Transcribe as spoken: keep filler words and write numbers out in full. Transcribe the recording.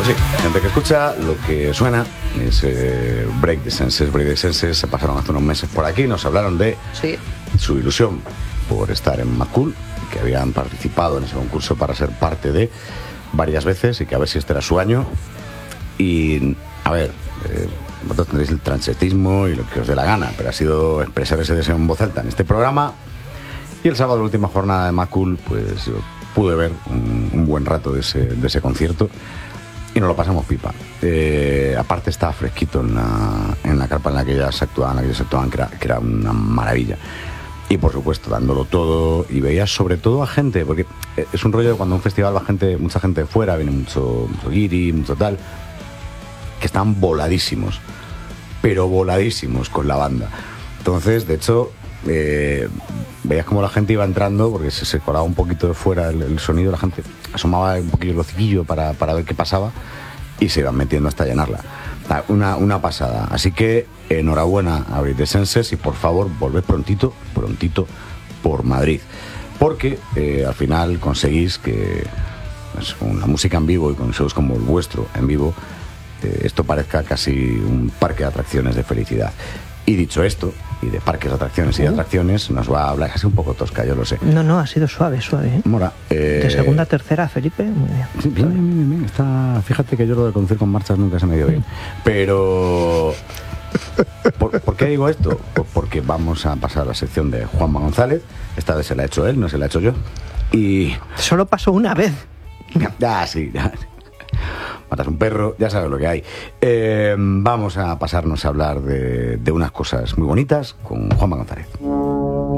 Pues sí, gente que escucha, lo que suena es eh, Break the Senses. Break the Senses se pasaron hace unos meses por aquí, nos hablaron de sí. su ilusión por estar en Mad Cool, que habían participado en ese concurso para ser parte de varias veces y que a ver si este era su año. Y, a ver, eh, vosotros tendréis el transetismo y lo que os dé la gana, pero ha sido expresar ese deseo en voz alta en este programa. Y el sábado, la última jornada de Mad Cool, pues yo pude ver un, un buen rato de ese, de ese concierto y nos lo pasamos pipa. Eh, aparte estaba fresquito en la, en la carpa en la que ellas actuaban, en la que ellas actuaban, que era, que era una maravilla. Y por supuesto, dándolo todo, y veías sobre todo a gente, porque es un rollo de cuando a un festival va gente, mucha gente de fuera, viene mucho, mucho guiri, mucho tal, que están voladísimos, pero voladísimos con la banda. Entonces, de hecho, eh, veías como la gente iba entrando, porque se, se colaba un poquito de fuera el, el sonido, la gente asomaba un poquillo el hociquillo para, para ver qué pasaba y se iban metiendo hasta llenarla. Una, una pasada. Así que enhorabuena a Break the Senses y por favor volved prontito, prontito por Madrid. Porque eh, al final conseguís que pues, con la música en vivo y con shows como el vuestro en vivo, eh, esto parezca casi un parque de atracciones de felicidad. Y dicho esto, y de parques de atracciones y de atracciones, nos va a hablar casi un poco tosca, yo lo sé. No, no, ha sido suave, suave, ¿eh? Mora, eh... de segunda a tercera, Felipe, muy bien. Sí, bien, bien, bien, bien. Está... Fíjate que yo lo de conducir con marchas nunca se me dio bien. Pero... ¿Por, ¿Por qué digo esto? Pues porque vamos a pasar a la sección de Juanma González. Esta vez se la ha hecho él, no se la ha hecho yo. Y... Solo pasó una vez. Ah, sí, ya. Matas un perro, ya sabes lo que hay. Eh, vamos a pasarnos a hablar de, de unas cosas muy bonitas con Juanma González.